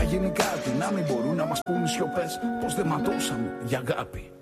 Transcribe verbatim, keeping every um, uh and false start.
γίνει κάτι, να μην μπορούν να μας πούν οι σιωπές πως δεν ματώσαμε για αγάπη.